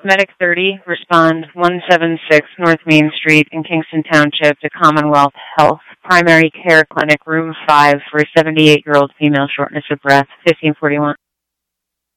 Medic 30, respond 176 North Main Street in Kingston Township to Commonwealth Health Primary Care Clinic, room 5, for a 78-year-old female, shortness of breath, 1541.